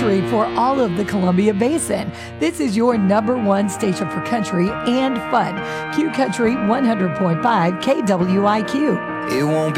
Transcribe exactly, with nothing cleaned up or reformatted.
country for all of the Columbia Basin. This is your number one station for country and fun. Q Country one hundred point five K W I Q. It won't